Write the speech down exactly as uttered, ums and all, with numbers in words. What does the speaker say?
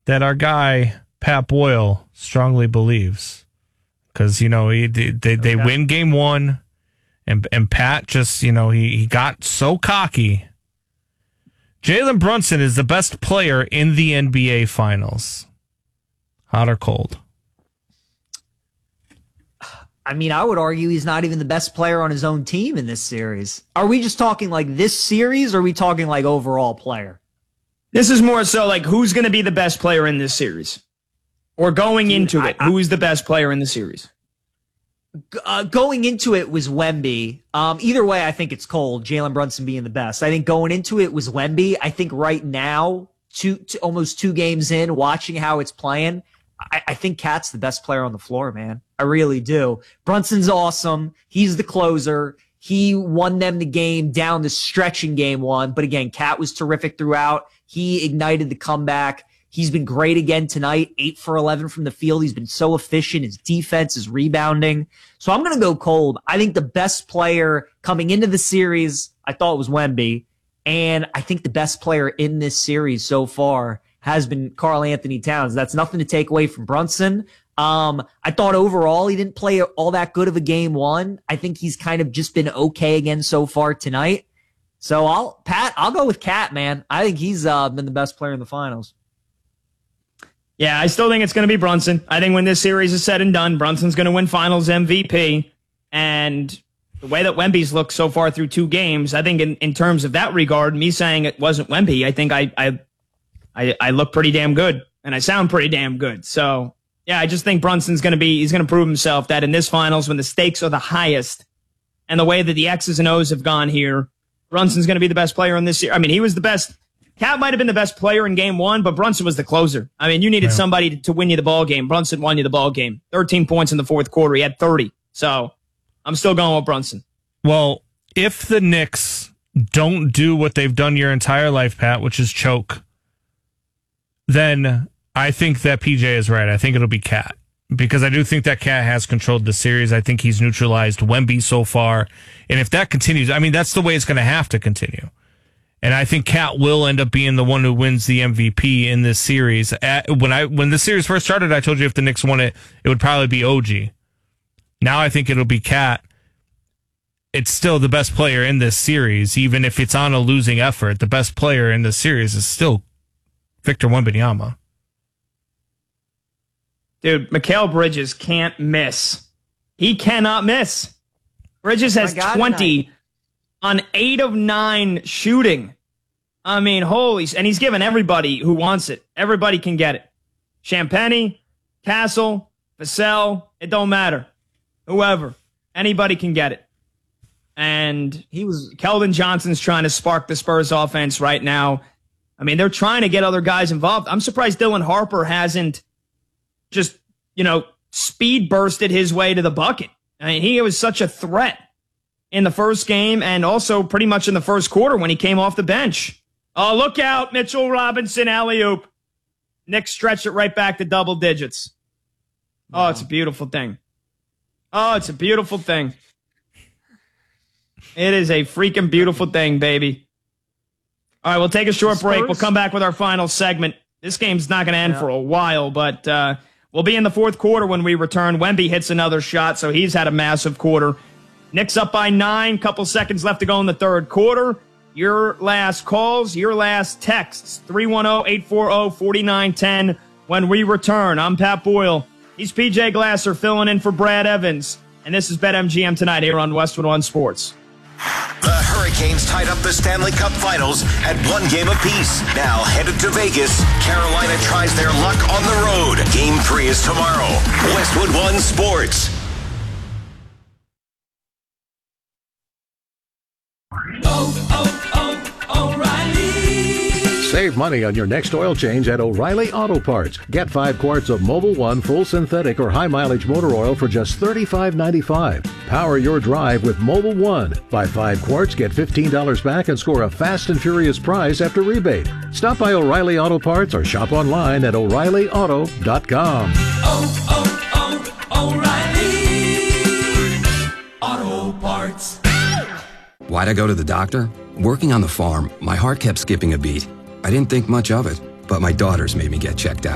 that our guy, Pat Boyle, strongly believes. Because, you know, he, they, they, they okay. win game one, and and Pat just, you know, he, he got so cocky. Jalen Brunson is the best player in the N B A Finals. Hot or cold? I mean, I would argue he's not even the best player on his own team in this series. Are we just talking like this series, or are we talking like overall player? This is more so like who's going to be the best player in this series? Or going Dude, into I, it, who is the best player in the series? Uh, going into it was Wemby. Um, either way, I think it's cold. Jalen Brunson being the best. I think going into it was Wemby. I think right now, two, two almost two games in, watching how it's playing, I, I think Cat's the best player on the floor, man. I really do. Brunson's awesome. He's the closer. He won them the game down the stretch in game one. But again, Cat was terrific throughout. He ignited the comeback. He's been great again tonight, eight for eleven from the field. He's been so efficient. His defense is rebounding. So I'm going to go cold. I think the best player coming into the series, I thought was Wemby. And I think the best player in this series so far has been Karl Anthony Towns. That's nothing to take away from Brunson. Um, I thought overall he didn't play all that good of a game one. I think he's kind of just been okay again so far tonight. So I'll, Pat, I'll go with Cat, man. I think he's uh, been the best player in the finals. Yeah, I still think it's going to be Brunson. I think when this series is said and done, Brunson's going to win Finals M V P. And the way that Wemby's looked so far through two games, I think in, in terms of that regard, me saying it wasn't Wemby, I think I, I I I look pretty damn good, and I sound pretty damn good. So, yeah, I just think Brunson's going to be, he's going to prove himself that in this Finals, when the stakes are the highest, and the way that the X's and O's have gone here, Brunson's going to be the best player in this year. I mean, he was the best. Cat might have been the best player in game one, but Brunson was the closer. I mean, you needed yeah. somebody to, to win you the ball game. Brunson won you the ball game. thirteen points in the fourth quarter. He had thirty. So I'm still going with Brunson. Well, if the Knicks don't do what they've done your entire life, Pat, which is choke, then I think that P J is right. I think it'll be Cat. Because I do think that Cat has controlled the series. I think he's neutralized Wemby so far. And if that continues, I mean, that's the way it's going to have to continue. And I think Cat will end up being the one who wins the M V P in this series. At, when I when the series first started, I told you if the Knicks won it, it would probably be O G. Now I think it'll be Cat. It's still the best player in this series, even if it's on a losing effort. The best player in this series is still Victor Wembanyama. Dude, Mikal Bridges can't miss. He cannot miss. Bridges has twenty on eight of nine shooting. I mean, holy, and he's given everybody who wants it. Everybody can get it. Champagny, Castle, Vassell, it don't matter. Whoever. Anybody can get it. And he was Keldon Johnson's trying to spark the Spurs offense right now. I mean, they're trying to get other guys involved. I'm surprised Dylan Harper hasn't just, you know, speed bursted his way to the bucket. I mean, he was such a threat in the first game and also pretty much in the first quarter when he came off the bench. Oh, look out, Mitchell Robinson, alley-oop. Knicks stretch it right back to double digits. Oh, it's a beautiful thing. Oh, it's a beautiful thing. It is a freaking beautiful thing, baby. All right, we'll take a short break. We'll come back with our final segment. This game's not going to end yeah. for a while, but uh, we'll be in the fourth quarter when we return. Wemby hits another shot, so he's had a massive quarter. Knicks up by nine, couple seconds left to go in the third quarter. Your last calls, your last texts, three one zero, eight four zero, four nine one zero when we return. I'm Pat Boyle. He's P J Glasser filling in for Brad Evans. And this is BetMGM Tonight here on Westwood One Sports. The Hurricanes tied up the Stanley Cup Finals at one game apiece. Now headed to Vegas, Carolina tries their luck on the road. Game three is tomorrow. Westwood One Sports. Oh, oh, oh, O'Reilly. Save money on your next oil change at O'Reilly Auto Parts. Get five quarts of Mobil one full synthetic or high mileage motor oil for just thirty-five ninety-five. Power your drive with Mobil one. Buy five quarts, get fifteen dollars back, and score a fast and furious prize after rebate. Stop by O'Reilly Auto Parts or shop online at O'Reilly Auto dot com. Oh, oh, oh, O'Reilly Auto Parts. Why'd I go to the doctor? Working on the farm, my heart kept skipping a beat. I didn't think much of it, but my daughters made me get checked out.